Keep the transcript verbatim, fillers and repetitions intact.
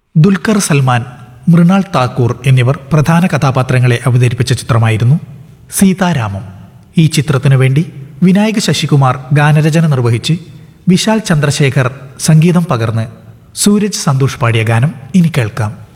ദുൽഖർ സൽമാൻ, മൃണാൾ താക്കൂർ എന്നിവർ പ്രധാന കഥാപാത്രങ്ങളെ അവതരിപ്പിച്ച ചിത്രമായിരുന്നു സീതാരാമം. ഈ ചിത്രത്തിനു വേണ്ടി വിനായക് ശശികുമാർ ഗാനരചന നിർവഹിച്ച് വിശാൽ ചന്ദ്രശേഖർ സംഗീതം പകർന്ന് സൂരജ് സന്തോഷ് പാടിയ ഗാനം ഇനി കേൾക്കാം.